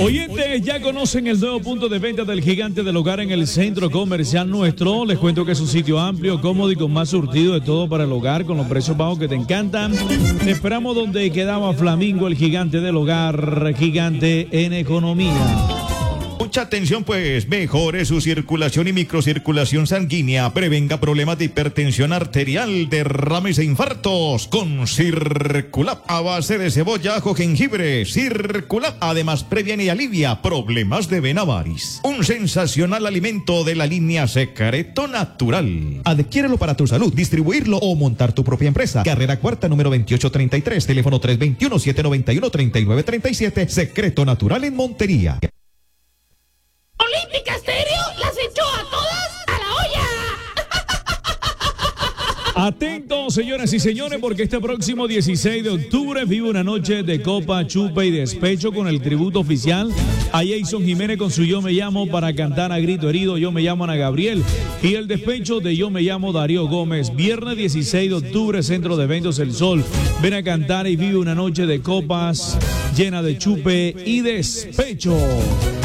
Oyentes, ya conocen el nuevo punto de venta del Gigante del Hogar en el Centro Comercial Nuestro. Les cuento que es un sitio amplio, cómodo y con más surtido de todo para el hogar, con los precios bajos que te encantan. Te esperamos donde quedaba Flamingo, el Gigante del Hogar, gigante en economía. Mucha atención pues, mejore su circulación y microcirculación sanguínea, prevenga problemas de hipertensión arterial, derrames e infartos con Circulap a base de cebolla, ajo, jengibre. Circulap además previene y alivia problemas de vena varis. Un sensacional alimento de la línea Secreto Natural. Adquiérelo para tu salud, distribuirlo o montar tu propia empresa. Carrera Cuarta, número 2833, teléfono 321-791-3937, Secreto Natural en Montería. Olímpica Estéreo las echó a todas a la olla. Atentos, señoras y señores, porque este próximo 16 de octubre vive una noche de copa, chupa y despecho con el tributo oficial a Jason Jiménez con su Yo Me Llamo para cantar a grito herido Yo Me Llamo Ana Gabriel y el despecho de Yo Me Llamo Darío Gómez. Viernes 16 de octubre, Centro de Eventos El Sol. Ven a cantar y vive una noche de copas llena de chupe y despecho.